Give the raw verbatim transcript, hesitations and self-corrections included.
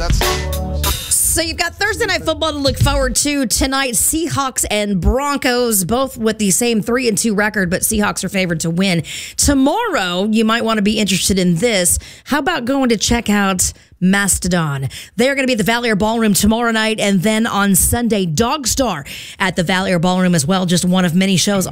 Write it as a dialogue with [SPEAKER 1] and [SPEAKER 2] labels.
[SPEAKER 1] That's
[SPEAKER 2] So you've got Thursday Night Football to look forward to tonight. Seahawks and Broncos, both with the same three and two record, but Seahawks are favored to win. Tomorrow, you might want to be interested in this. How about going to check out Mastodon? They're going to be at the Valier Ballroom tomorrow night, and then on Sunday, Dogstar at the Valier Ballroom as well. Just one of many shows.